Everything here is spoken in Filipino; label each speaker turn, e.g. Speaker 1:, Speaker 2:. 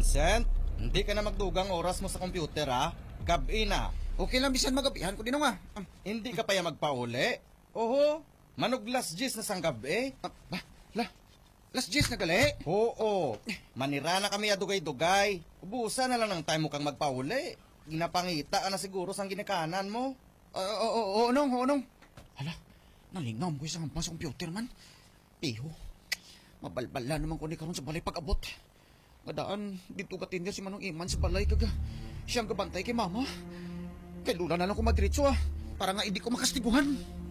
Speaker 1: Vincent, hindi ka na magdugang oras mo sa computer ha. Gabi na.
Speaker 2: Okay lang bisan magabihan ko din nga.
Speaker 1: Hindi ka pa ya magpauli. Oho, manuglas gis na sang gabi.
Speaker 2: Last Jess na gali.
Speaker 1: Oo, manira na kami adugay-dugay. Ubusan na lang ng time mo kang magpauli. Ginapangita ka na siguro sang ginikanan mo.
Speaker 2: Oo, nong. Hala, nalingam ko isang hampas sa computer man. Piho, mabalbala naman ko ni karon sa balay pag-abot. Gadaan, dito katinda si Manong Iman sa balay kaga. Siyang gabantay kay mama. Kay lula na lang ko madritso para nga hindi ko makastiguhan.